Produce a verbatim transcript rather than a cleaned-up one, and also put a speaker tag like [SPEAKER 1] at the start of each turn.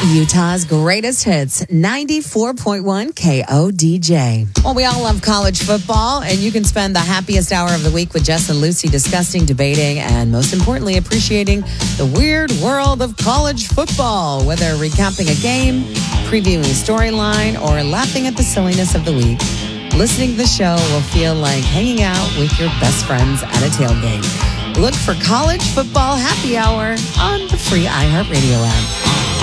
[SPEAKER 1] Utah's greatest hits, ninety-four point one K O D J. Well, we all love college football, and you can spend the happiest hour of the week with Jess and Lucy discussing, debating, and most importantly, appreciating the weird world of college football. Whether recapping a game, previewing a storyline, or laughing at the silliness of the week, listening to the show will feel like hanging out with your best friends at a tailgate. Look for College Football Happy Hour on the free iHeartRadio app.